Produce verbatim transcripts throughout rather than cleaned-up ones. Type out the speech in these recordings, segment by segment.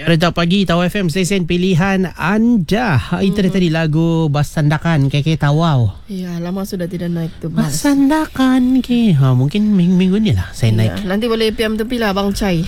Retak Pagi, Tawau F M, stesen pilihan anda. Ha, itu hmm. tadi lagu Basandakan K K Tawau. Ya, lama sudah tidak naik tu bas. Basandakan K. Ha, mungkin minggu-minggu ni lah saya ya, naik. Nanti boleh P M tepi lah Abang Chai.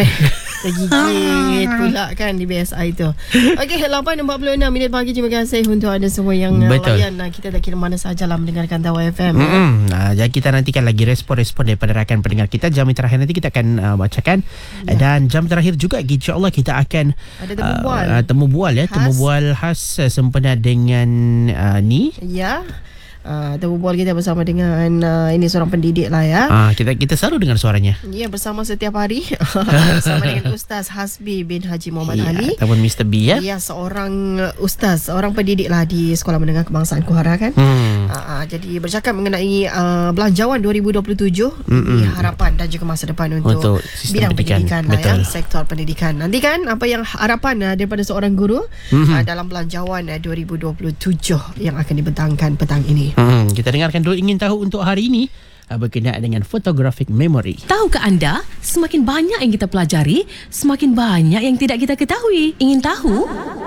Tergigit pula kan di B S I tu. Okey, lapan empat puluh enam minit pagi. Terima kasih untuk anda semua yang Betul. layan. Kita tak kira mana sahaja lah mendengarkan Tawau F M. Mm-hmm. Nah, jadi kita nantikan lagi respon-respon daripada rakan pendengar kita. Jam terakhir nanti kita akan uh, bacakan ya. Dan jam terakhir juga insya-Allah kita akan ada temu bual. Uh, temu bual ya, khas. temu bual khas uh, sempena dengan uh, ni. Ya. Uh, temu bual kita bersama dengan uh, ini seorang pendidik lah ya. Ah, kita kita selalu dengar suaranya. Ya, bersama setiap hari bersama dengan Ustaz Hasbi bin Haji Muhammad ya, Ali ataupun Mister B ya. Ya, seorang ustaz, seorang pendidik lah di Sekolah Menengah Kebangsaan Kuhara kan. Hmm. Uh, uh, jadi bercakap mengenai uh, belanjawan dua ribu dua puluh tujuh, Mm-mm. harapan dan juga masa depan untuk, untuk bidang pendidikan, pendidikan lah ya, betul. sektor pendidikan. Nanti kan apa yang harapan uh, daripada seorang guru mm-hmm. uh, dalam belanjawan uh, dua ribu dua puluh tujuh yang akan dibentangkan petang ini. Hmm, kita dengarkan dulu. Ingin tahu untuk hari ini berkenaan dengan photographic memory. Tahukah anda, semakin banyak yang kita pelajari, semakin banyak yang tidak kita ketahui. Ingin tahu?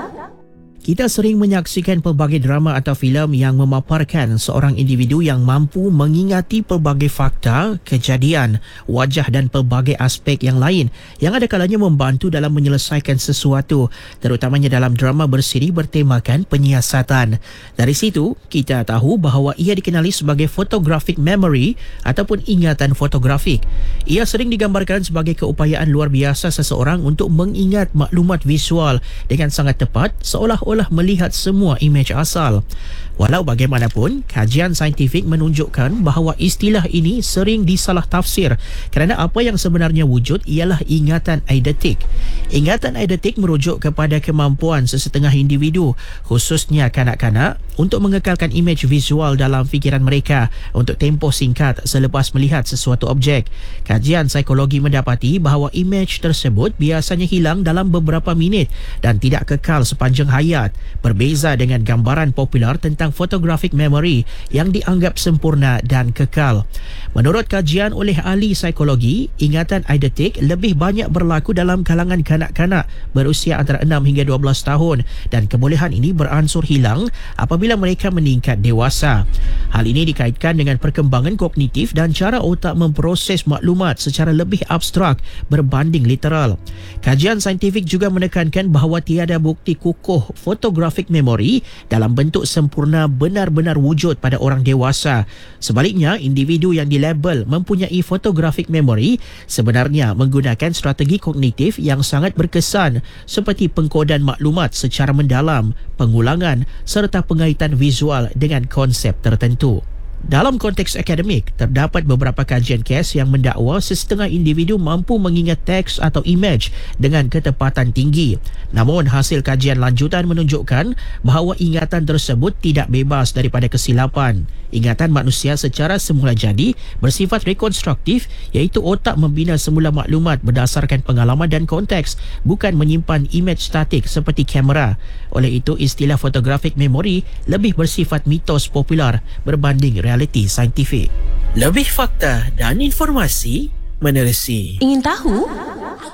Kita sering menyaksikan pelbagai drama atau filem yang memaparkan seorang individu yang mampu mengingati pelbagai fakta, kejadian, wajah dan pelbagai aspek yang lain yang ada kalanya membantu dalam menyelesaikan sesuatu, terutamanya dalam drama bersiri bertemakan penyiasatan. Dari situ, kita tahu bahawa ia dikenali sebagai photographic memory ataupun ingatan fotografik. Ia sering digambarkan sebagai keupayaan luar biasa seseorang untuk mengingat maklumat visual dengan sangat tepat, seolah-olah olah melihat semua imej asal. Walau bagaimanapun, kajian saintifik menunjukkan bahawa istilah ini sering disalah tafsir kerana apa yang sebenarnya wujud ialah ingatan eidetik. Ingatan eidetik merujuk kepada kemampuan sesetengah individu, khususnya kanak-kanak, untuk mengekalkan imej visual dalam fikiran mereka untuk tempoh singkat selepas melihat sesuatu objek. Kajian psikologi mendapati bahawa imej tersebut biasanya hilang dalam beberapa minit dan tidak kekal sepanjang hayat, berbeza dengan gambaran popular tentang photographic memory yang dianggap sempurna dan kekal. Menurut kajian oleh ahli psikologi, ingatan eidetik lebih banyak berlaku dalam kalangan kanak-kanak berusia antara enam hingga dua belas tahun dan kebolehan ini beransur hilang apabila mereka meningkat dewasa. Hal ini dikaitkan dengan perkembangan kognitif dan cara otak memproses maklumat secara lebih abstrak berbanding literal. Kajian saintifik juga menekankan bahawa tiada bukti kukuh photographic memory dalam bentuk sempurna benar-benar wujud pada orang dewasa. Sebaliknya, individu yang dilabel mempunyai photographic memory sebenarnya menggunakan strategi kognitif yang sangat berkesan seperti pengkodan maklumat secara mendalam, pengulangan serta pengaitan visual dengan konsep tertentu. Dalam konteks akademik, terdapat beberapa kajian kes yang mendakwa sesetengah individu mampu mengingat teks atau imej dengan ketepatan tinggi. Namun, hasil kajian lanjutan menunjukkan bahawa ingatan tersebut tidak bebas daripada kesilapan. Ingatan manusia secara semula jadi bersifat rekonstruktif, iaitu otak membina semula maklumat berdasarkan pengalaman dan konteks, bukan menyimpan imej statik seperti kamera. Oleh itu, istilah photographic memory lebih bersifat mitos popular berbanding realiti saintifik. Lebih fakta dan informasi menerusi. Ingin tahu?